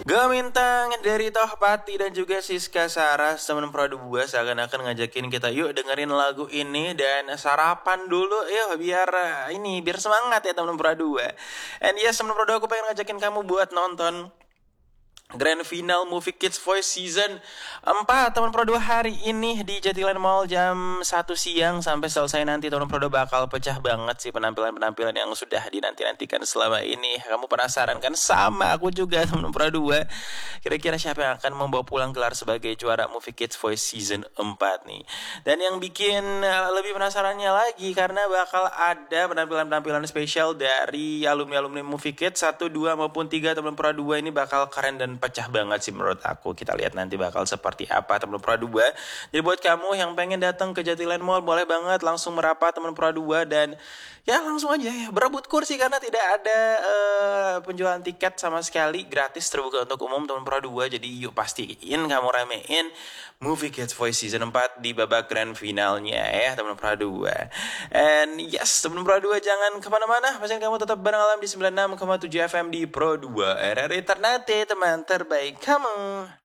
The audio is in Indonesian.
Gamintang dari Tohpati dan juga Siska Saras, teman Pro 2 seakan-akan ngajakin kita yuk dengerin lagu ini dan sarapan dulu yuk biar semangat ya teman Pro 2. And yes, teman Pro 2, aku pengen ngajakin kamu buat nonton Grand Final Movie Kids Voice Season 4 teman Pro 2 hari ini di Jatilan Mall jam 1 siang sampai selesai. Nanti teman Pro 2 bakal pecah banget sih penampilan-penampilan yang sudah dinanti-nantikan selama ini. Kamu penasaran kan? Sama aku juga teman Pro 2. Kira-kira siapa yang akan membawa pulang gelar sebagai juara Movie Kids Voice Season 4 nih. Dan yang bikin lebih penasarannya lagi karena bakal ada penampilan-penampilan spesial dari alumni-alumni Movie Kids 1, 2 maupun 3 teman Pro 2. Ini bakal keren dan pecah banget sih menurut aku. Kita lihat nanti bakal seperti apa teman Pro 2. Jadi buat kamu yang pengen datang ke Jatilan Mall, boleh banget langsung merapat teman Pro 2 dan ya langsung aja ya berebut kursi karena tidak ada penjualan tiket sama sekali, gratis, terbuka untuk umum teman Pro 2. Jadi yuk pastiin kamu ramein Movie Kids Voice Season 4 di babak grand finalnya ya teman Pro 2. And yes teman Pro 2, jangan kemana-mana, pastikan kamu tetap bareng Alam di 96,7 FM di Pro 2 RRI Ternate, teman terbaik kamu.